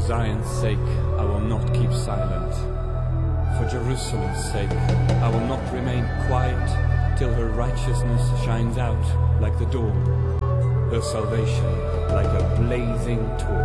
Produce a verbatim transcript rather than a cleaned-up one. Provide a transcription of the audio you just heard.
Zion's sake, I will not keep silent. For Jerusalem's sake, I will not remain quiet till her righteousness shines out like the dawn, her salvation like a blazing torch.